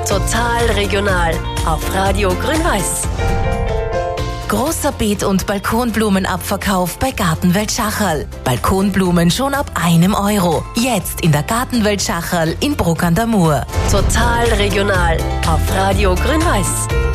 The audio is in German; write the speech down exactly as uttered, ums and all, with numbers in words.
Total regional auf Radio Grün-Weiß. Großer Beet- und Balkonblumenabverkauf bei Gartenwelt Schacherl. Balkonblumen schon ab einem Euro. Jetzt in der Gartenwelt Schacherl in Bruck an der Mur. Total regional auf Radio Grün-Weiß.